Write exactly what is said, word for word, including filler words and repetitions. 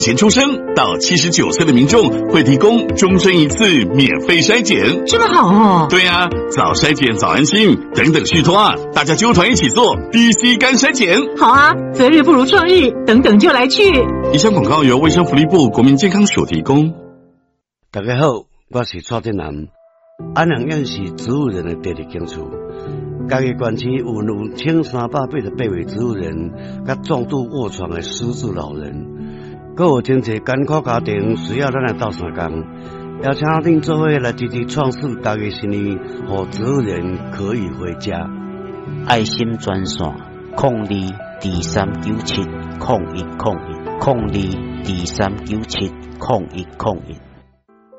前出生到七十九岁的民众会提供终身一次免费筛检， 这么好哦。 对啊，早筛检早安心，等等续托啊，大家揪团一起做 D C 肝筛检。 好啊，择日不如撞日，等等就来去。 以上广告由卫生福利部国民健康署提供。 大家好，我是蔡振南。安阳院是植物人的第二间厝，家己县区有有千三百八十八位植物人，甲重度卧床的失智老人，阁有真侪艰苦家庭需要咱来斗相共，邀请恁做伙来支持创世家己生意，互植物人可以回家。 爱心专线：零二二三九七零一零一零二二三九七零一零一。